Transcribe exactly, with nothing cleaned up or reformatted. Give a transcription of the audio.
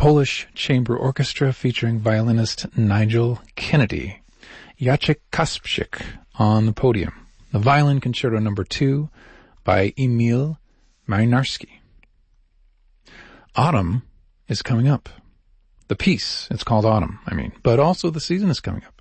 Polish Chamber Orchestra featuring violinist Nigel Kennedy. Jacek Kasprzak on the podium. The Violin Concerto Number two by Emil Marinarski. Autumn is coming up. The piece, it's called Autumn, I mean, but also the season is coming up.